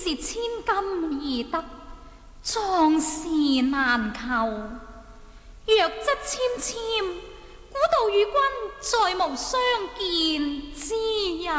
是千金易得，壯士難求。若則纖纖，古道與君再無相見之日。